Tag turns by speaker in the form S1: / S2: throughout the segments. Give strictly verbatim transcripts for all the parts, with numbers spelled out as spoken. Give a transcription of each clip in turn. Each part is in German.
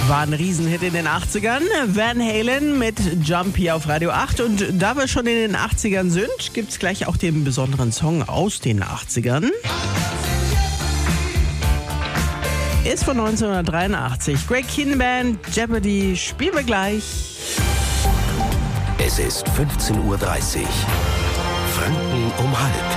S1: War ein Riesenhit in den achtzigern. Van Halen mit Jump hier auf Radio acht. Und da wir schon in den achtzigern sind, gibt es gleich auch den besonderen Song aus den achtzigern. Ist von neunzehnhundertdreiundachtzig. Greg Kihn Band, Jeopardy, spielen wir gleich.
S2: Es ist fünfzehn Uhr dreißig. Franken um halb.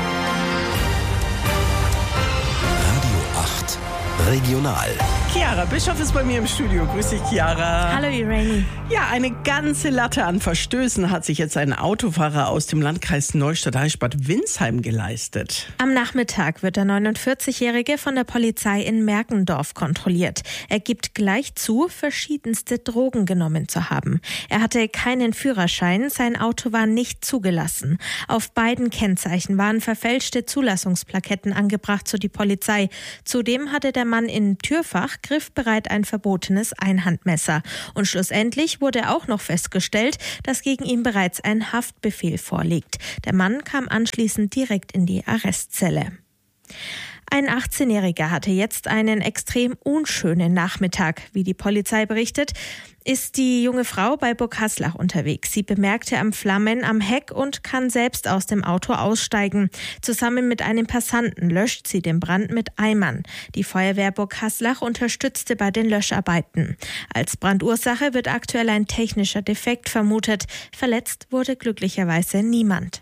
S2: Radio acht Regional.
S1: Chiara Bischoff ist bei mir im Studio. Grüß dich, Chiara.
S3: Hallo, Irene.
S1: Ja, eine ganze Latte an Verstößen hat sich jetzt ein Autofahrer aus dem Landkreis Neustadt-Eichstätt Winsheim geleistet.
S3: Am Nachmittag wird der neunundvierzigjährige von der Polizei in Merkendorf kontrolliert. Er gibt gleich zu, verschiedenste Drogen genommen zu haben. Er hatte keinen Führerschein, sein Auto war nicht zugelassen. Auf beiden Kennzeichen waren verfälschte Zulassungsplaketten angebracht, so die Polizei. Zudem hatte der Mann im Türfach griffbereit ein verbotenes Einhandmesser. Und schlussendlich wurde auch noch festgestellt, dass gegen ihn bereits ein Haftbefehl vorliegt. Der Mann kam anschließend direkt in die Arrestzelle. Ein achtzehnjähriger hatte jetzt einen extrem unschönen Nachmittag. Wie die Polizei berichtet, ist die junge Frau bei Burghaslach unterwegs. Sie bemerkte am Flammen am Heck und kann selbst aus dem Auto aussteigen. Zusammen mit einem Passanten löscht sie den Brand mit Eimern. Die Feuerwehr Burghaslach unterstützte bei den Löscharbeiten. Als Brandursache wird aktuell ein technischer Defekt vermutet. Verletzt wurde glücklicherweise niemand.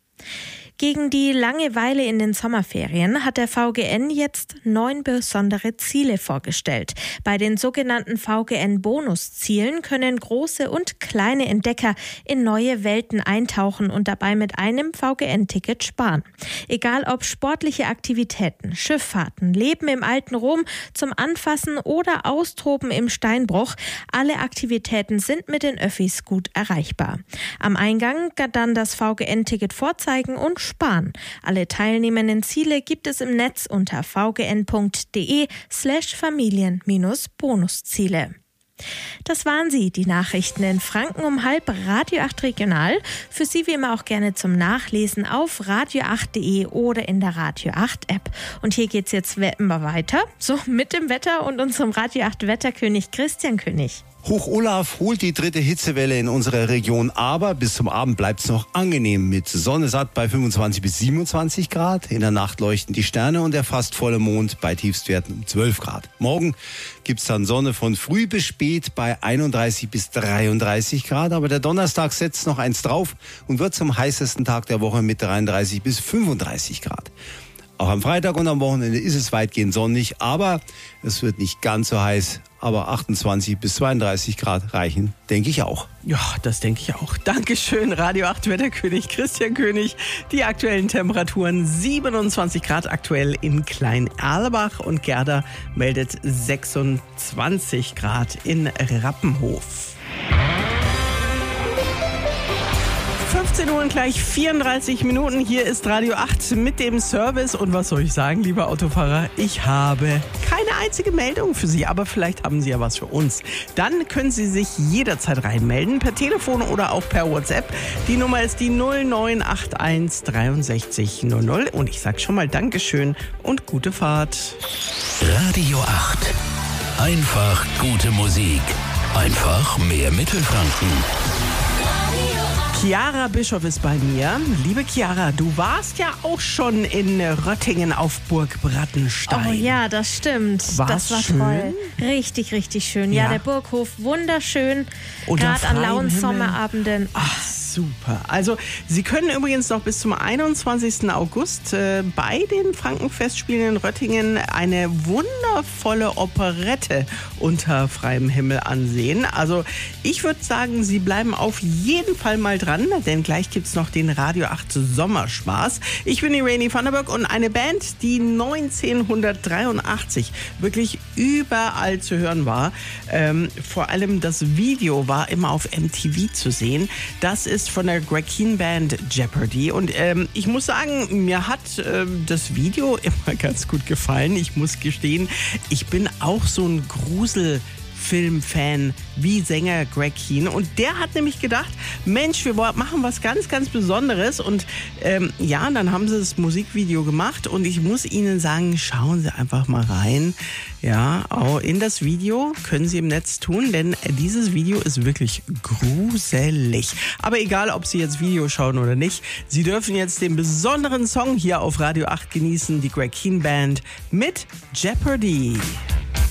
S3: Gegen die Langeweile in den Sommerferien hat der V G N jetzt neun besondere Ziele vorgestellt. Bei den sogenannten V G N-Bonuszielen können große und kleine Entdecker in neue Welten eintauchen und dabei mit einem V G N-Ticket sparen. Egal ob sportliche Aktivitäten, Schifffahrten, Leben im alten Rom, zum Anfassen oder Austoben im Steinbruch, alle Aktivitäten sind mit den Öffis gut erreichbar. Am Eingang dann das V G N-Ticket vorzeigen und sparen. Alle teilnehmenden Ziele gibt es im Netz unter vgn.de slash Familien-Bonusziele. Das waren sie, die Nachrichten in Franken um halb, Radio acht Regional. Für Sie wie immer auch gerne zum Nachlesen auf radio acht punkt de oder in der Radio acht App. Und hier geht's jetzt immer weiter, so mit dem Wetter und unserem Radio acht Wetterkönig Christian König.
S4: Hoch Olaf holt die dritte Hitzewelle in unsere Region, aber bis zum Abend bleibt es noch angenehm mit Sonne satt bei fünfundzwanzig bis siebenundzwanzig Grad. In der Nacht leuchten die Sterne und der fast volle Mond bei Tiefstwerten um zwölf Grad. Morgen gibt's dann Sonne von früh bis spät bei einunddreißig bis dreiunddreißig Grad, aber der Donnerstag setzt noch eins drauf und wird zum heißesten Tag der Woche mit dreiunddreißig bis fünfunddreißig Grad. Auch am Freitag und am Wochenende ist es weitgehend sonnig, aber es wird nicht ganz so heiß. Aber achtundzwanzig bis zweiunddreißig Grad reichen, denke ich auch.
S1: Ja, das denke ich auch. Dankeschön, Radio acht Wetterkönig Christian König. Die aktuellen Temperaturen siebenundzwanzig Grad aktuell in Klein-Erlbach und Gerda meldet sechsundzwanzig Grad in Rappenhof. fünfzehn Uhr und gleich vierunddreißig Minuten. Hier ist Radio acht mit dem Service. Und was soll ich sagen, lieber Autofahrer? Ich habe keine einzige Meldung für Sie, aber vielleicht haben Sie ja was für uns. Dann können Sie sich jederzeit reinmelden, per Telefon oder auch per WhatsApp. Die Nummer ist die null neun acht eins dreiundsechzig null null. Und ich sage schon mal Dankeschön und gute Fahrt.
S2: Radio acht. Einfach gute Musik. Einfach mehr Mittelfranken.
S1: Chiara Bischoff ist bei mir. Liebe Chiara, du warst ja auch schon in Röttingen auf Burg Brattenstein.
S3: Oh ja, das stimmt.
S1: War's
S3: das war
S1: schön?
S3: toll. Richtig, richtig schön. Ja,
S1: Ja.
S3: der Burghof, wunderschön.
S1: Unter
S3: Gerade an
S1: freiem
S3: lauen
S1: Himmel.
S3: Sommerabenden.
S1: Ach, super. Also Sie können übrigens noch bis zum einundzwanzigsten August äh, bei den Frankenfestspielen in Röttingen eine wundervolle Operette unter freiem Himmel ansehen. Also ich würde sagen, Sie bleiben auf jeden Fall mal dran, denn gleich gibt es noch den Radio acht Sommerspaß. Ich bin Irene van der Burg und eine Band, die neunzehnhundertdreiundachtzig wirklich überall zu hören war. Ähm, vor allem das Video war immer auf M T V zu sehen. Das ist von der Greg Kihn Band Jeopardy. Und ähm, ich muss sagen, mir hat ähm, das Video immer ganz gut gefallen. Ich muss gestehen, ich bin auch so ein Grusel Filmfan wie Sänger Greg Kihn. Und der hat nämlich gedacht, Mensch, wir machen was ganz, ganz Besonderes. Und ähm, ja, dann haben sie das Musikvideo gemacht. Und ich muss Ihnen sagen, schauen Sie einfach mal rein. Ja, auch in das Video können Sie im Netz tun, denn dieses Video ist wirklich gruselig. Aber egal, ob Sie jetzt Video schauen oder nicht, Sie dürfen jetzt den besonderen Song hier auf Radio acht genießen, die Greg Kihn Band mit Jeopardy.